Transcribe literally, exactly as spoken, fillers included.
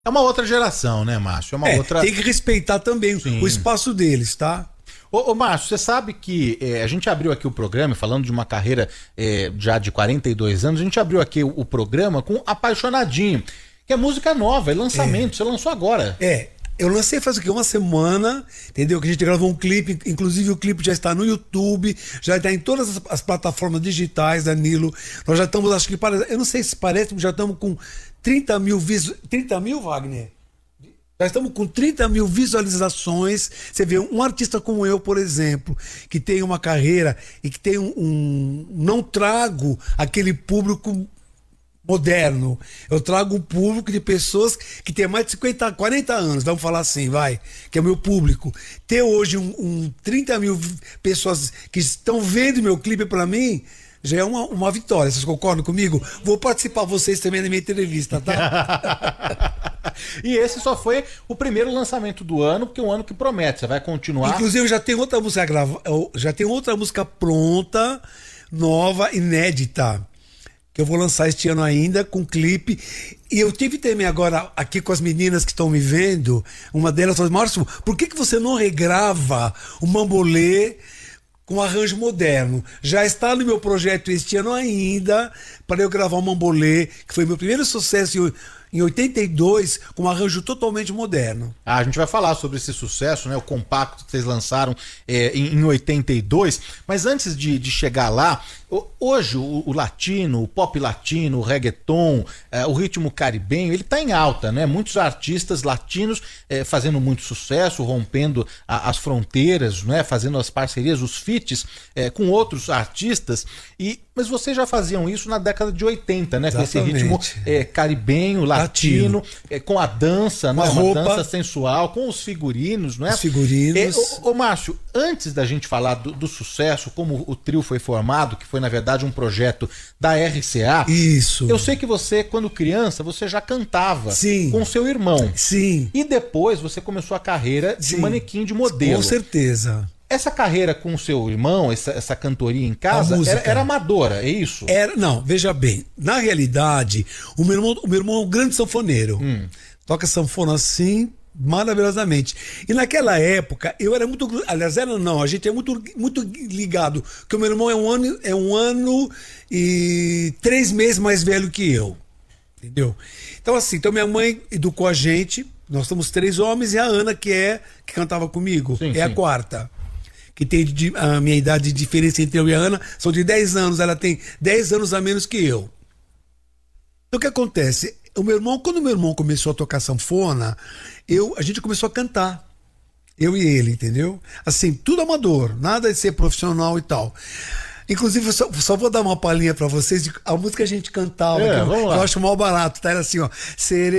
É uma outra geração, né, Márcio? É uma é, outra... Tem que respeitar também Sim. o espaço deles, tá? Ô, ô Márcio, você sabe que é, a gente abriu aqui o programa, falando de uma carreira é, já de quarenta e dois anos, a gente abriu aqui o, o programa com Apaixonadinho, que é música nova, é lançamento, é. Você lançou agora. É, eu lancei faz o quê? Uma semana, entendeu? Que a gente gravou um clipe, inclusive o clipe já está no YouTube, já está em todas as, as plataformas digitais, Danilo. Nós já estamos, acho que, eu não sei se parece, já estamos com trinta mil visualizações. trinta mil, Wagner? Já estamos com trinta mil visualizações. Você vê, um artista como eu, por exemplo, que tem uma carreira e que tem um... um não trago aquele público moderno. Eu trago um público de pessoas que tem mais de cinquenta, quarenta anos, vamos falar assim, vai, que é o meu público. Ter hoje um, um trinta mil pessoas que estão vendo meu clipe para mim, já é uma, uma vitória. Vocês concordam comigo? Vou participar vocês também da minha entrevista, tá? E esse só foi o primeiro lançamento do ano, porque é um ano que promete, você vai continuar. Inclusive, já tem outra música grava... já tem outra música pronta, nova, inédita, que eu vou lançar este ano ainda, com clipe. E eu tive também agora, aqui com as meninas que estão me vendo, uma delas falou: Márcio, por que, que você não regrava o Mambolê com arranjo moderno? Já está no meu projeto este ano ainda, para eu gravar o Mambolê, que foi meu primeiro sucesso em oitenta e dois, com um arranjo totalmente moderno. Ah, a gente vai falar sobre esse sucesso, né? O compacto que vocês lançaram é, em, em oitenta e dois. Mas antes de, de chegar lá, hoje o, o latino, o pop latino, o reggaeton, é, o ritmo caribenho, ele tá em alta, né? Muitos artistas latinos é, fazendo muito sucesso, rompendo a, as fronteiras, né? Fazendo as parcerias, os feats é, com outros artistas. E, mas vocês já faziam isso na década de oitenta, né? Com esse ritmo é, caribenho, latino, latino. É, com a dança, né? Uma dança sensual, com os figurinos, né? Os figurinos. É, ô, ô Márcio, antes da gente falar do, do sucesso, como o trio foi formado, que foi na verdade um projeto da R C A. Isso. Eu sei que você, quando criança, você já cantava. Sim. Com seu irmão. Sim. E depois você começou a carreira de Sim. manequim de modelo. Com certeza. Essa carreira com o seu irmão, essa, essa cantoria em casa, era, era amadora, é isso? Era, não, veja bem, na realidade, o meu irmão, o meu irmão é um grande sanfoneiro. Hum. Toca sanfona assim, maravilhosamente. E naquela época, eu era muito... Aliás, era não, a gente é muito, muito ligado, porque o meu irmão é um ano, é um ano e três meses mais velho que eu. Entendeu? Então, assim, então minha mãe educou a gente, nós somos três homens, e a Ana, que é que cantava comigo, sim, é sim. a quarta. Que tem de, a minha idade de diferença entre eu e a Ana, são de dez anos, ela tem dez anos a menos que eu. Então o que acontece? O meu irmão, quando o meu irmão começou a tocar sanfona, eu, a gente começou a cantar. Eu e ele, entendeu? Assim, tudo amador, nada de ser profissional e tal. Inclusive, eu só, só vou dar uma palhinha pra vocês de a música que a gente cantava, é, que eu, eu acho mal barato, tá? Era assim, ó. Serei